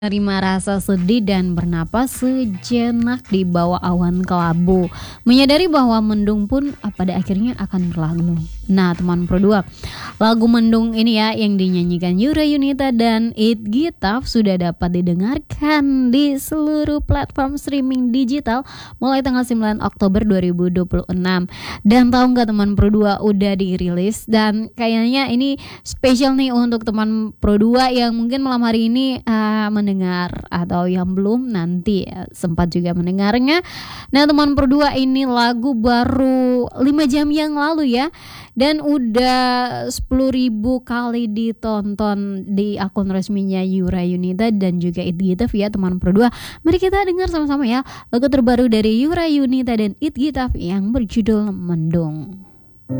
Menerima rasa sedih dan bernapas sejenak di bawah awan kelabu. Menyadari bahwa mendung pun pada akhirnya akan berlalu. Nah, teman Pro 2, lagu Mendung ini ya yang dinyanyikan Yura Yunita dan It Gitaf sudah dapat didengarkan di seluruh platform streaming digital mulai tanggal 9 Oktober 2026. Dan tahu nggak teman Pro 2 udah dirilis dan kayaknya ini spesial nih untuk teman Pro 2 yang mungkin malam hari ini mendengar atau yang belum nanti sempat juga mendengarnya. Nah, teman Pro 2 ini lagu baru 5 jam yang lalu ya. Dan udah 10.000 kali ditonton di akun resminya Yura Yunita dan juga It Gitaf ya teman Pro 2. Mari kita dengar sama-sama ya lagu terbaru dari Yura Yunita dan It Gitaf yang berjudul Mendung.